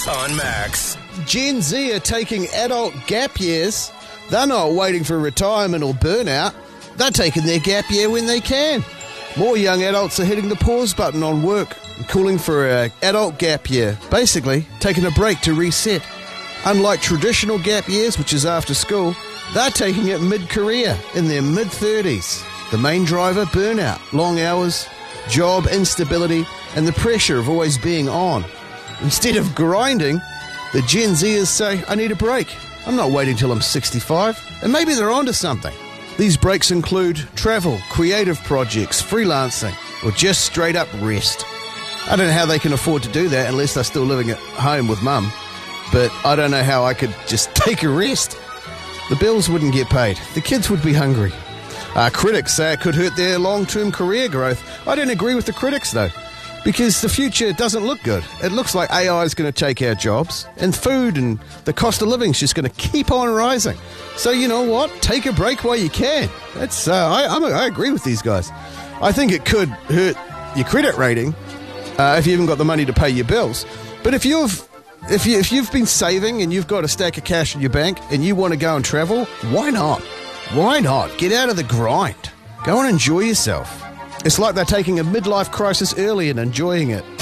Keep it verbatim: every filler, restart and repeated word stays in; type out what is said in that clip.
on Max. Gen Z are taking adult gap years. They're not waiting for retirement or burnout. They're taking their gap year when they can. More young adults are hitting the pause button on work and calling for an adult gap year. Basically, taking a break to reset. Unlike traditional gap years, which is after school, they're taking it mid-career, in their mid-thirties. The main driver, burnout, long hours, job instability, and the pressure of always being on. Instead of grinding, the Gen Zers say, I need a break. I'm not waiting till I'm sixty-five. And maybe they're onto something. These breaks include travel, creative projects, freelancing, or just straight up rest. I don't know how they can afford to do that unless they're still living at home with mum. But I don't know how I could just take a rest. The bills wouldn't get paid. The kids would be hungry. Uh, critics say it could hurt their long-term career growth. I don't agree with the critics, though, because the future doesn't look good. It looks like A I is going to take our jobs, and food and the cost of living is just going to keep on rising. So you know what? Take a break while you can. That's uh, I, I'm, I agree with these guys. I think it could hurt your credit rating uh, if you haven't got the money to pay your bills. But if you've if you if you've been saving and you've got a stack of cash in your bank and you want to go and travel, why not? Why not? Get out of the grind. Go and enjoy yourself. It's like they're taking a midlife crisis early and enjoying it.